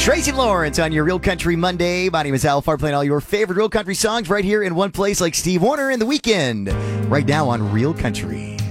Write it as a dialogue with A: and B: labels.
A: Tracy Lawrence on your Real Country Monday. My name is Al Farr, playing all your favorite real country songs right here in one place like Steve Wariner in the weekend. Right now on Real Country.